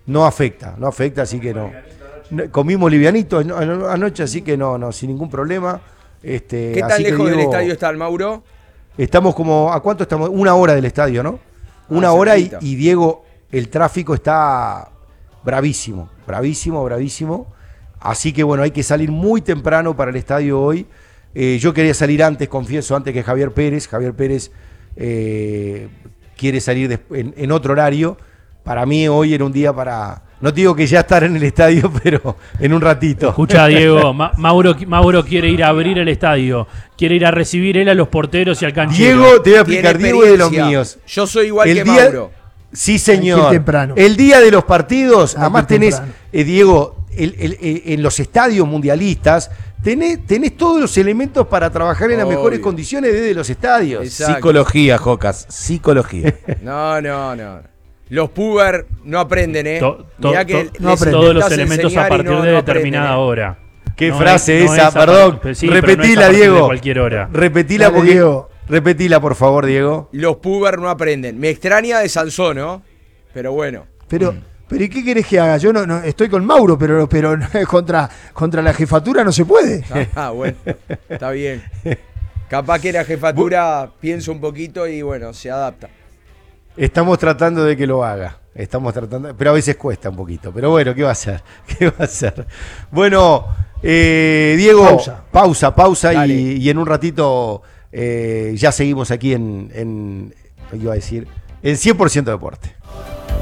no afecta, así que no. Comimos livianito anoche, así que no, sin ningún problema. ¿Qué tan lejos del estadio está el Mauro? Estamos como, ¿a cuánto estamos? 1 hora del estadio, ¿no? 1 hora y Diego, el tráfico está bravísimo. Así que bueno, hay que salir muy temprano para el estadio hoy. Yo quería salir antes, confieso, antes que Javier Pérez. Javier Pérez quiere salir en otro horario. Para mí hoy era un día para, no digo que ya estar en el estadio, pero en un ratito. Escucha, Diego, Mauro quiere ir a abrir el estadio, quiere ir a recibir él a los porteros y al canchero. Diego, te voy a explicar, Diego es de los míos. Yo soy igual que Mauro. Sí, señor. El día de los partidos, además tenés, Diego, en los estadios mundialistas, tenés todos los elementos para trabajar en las mejores condiciones desde los estadios. Exacto. Psicología, Jocas, psicología. No. Los puber no aprenden, Mirá que todos los elementos a partir de determinada hora. ¿Qué frase esa? Perdón. Sí, repetila, Diego. Cualquier hora. Repetila porque... Diego. Repetila, por favor, Diego. Los puber no aprenden. Me extraña de Sansón, ¿no? Pero bueno. Pero ¿y qué querés que haga? Yo no estoy con Mauro, pero contra la jefatura no se puede. Bueno. Está bien. Capaz que la jefatura piensa un poquito y bueno, se adapta. Estamos tratando de que lo haga. Pero a veces cuesta un poquito. Pero bueno, ¿qué va a hacer? Bueno, Diego, pausa y en un ratito ya seguimos aquí iba a decir, en 100% Deporte.